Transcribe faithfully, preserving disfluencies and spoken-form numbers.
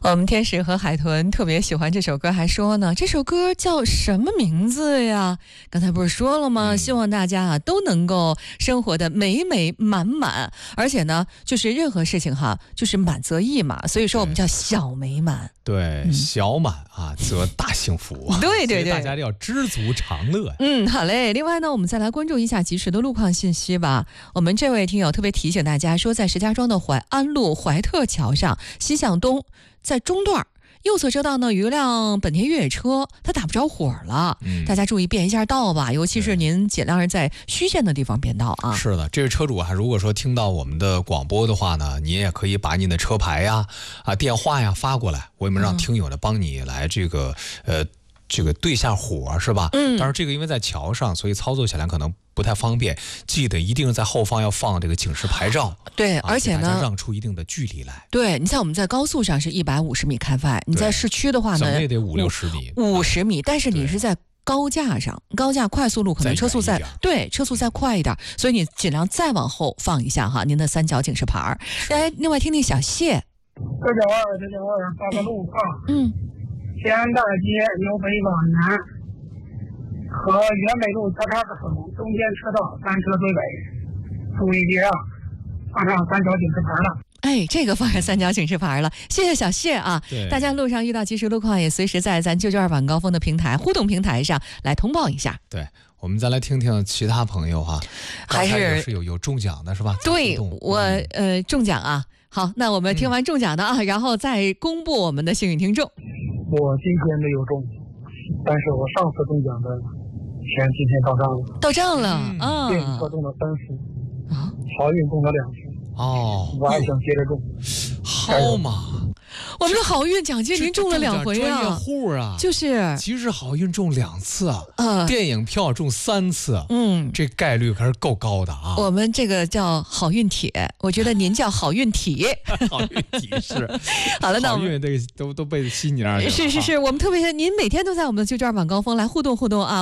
我们天使和海豚特别喜欢这首歌，还说呢，这首歌叫什么名字呀？刚才不是说了吗？嗯、希望大家啊都能够生活的美美满满，而且呢，就是任何事情哈，就是满则溢嘛，所以说我们叫小美满。 对，嗯、小满啊则大幸福。 对对对， 大家要知足常乐。 嗯，好嘞。另外呢，我们再来关注一下及时的路况信息吧。我们这位听友特别提醒大家说，在石家庄的淮安路怀特桥上西向东。在中段右侧车道呢，有一辆本田越野车，它打不着火了、嗯、大家注意变一下道吧，尤其是您尽量是在虚线的地方变道啊。 是的，这位车主啊，如果说听到我们的广播的话呢，你也可以把你的车牌呀、啊电话呀发过来，我们让听友呢帮你来这个、嗯、呃这个对下火是吧？嗯。但是这个因为在桥上，所以操作起来可能不太方便，记得一定在后方要放这个警示牌照。 对， 啊、 而且呢， 让出一定的距离来。 对，你像我们在高速上是一百五十米开外，你在市区的话呢， 怎么也得五六十米， 五十米。但是你是在高架上，高架快速路可能车速再对车速再快一点，所以你尽量再往后放一下哈，您的三角警示牌。来，另外听听小谢。 这叫二，这叫二，八个路况。 嗯。 西安大街由北往南。和原北路交叉口中间车道单车追尾，注意别让放上三角警示牌了。 哎，这个放上三角警示牌了，谢谢小谢啊！大家路上遇到及时路况，也随时在咱九九二晚高峰的平台互动平台上来通报一下。 对，我们再来听听其他朋友哈， 还是是有有中奖的是吧？ 对，我呃中奖啊。好，那我们听完中奖的啊，嗯、然后再公布我们的幸运听众。 我今天没有中，但是我上次中奖的钱今天到账了， 到账了啊！ 电影车中了三次，啊，好运中了两次。 哦， 我还想接着中， 好嘛！ 我们的好运奖金您中了两回啊！ 专业户啊， 就是其实好运中两次啊，呃，电影票中三次，嗯，这概率可是够高的啊。 我们这个叫好运帖，我觉得您叫好运体， 好运体是。 好了，那我们好运这个都都被吸你那儿去了。 是是是，我们特别您每天都在我们的九九二晚高峰来互动互动啊。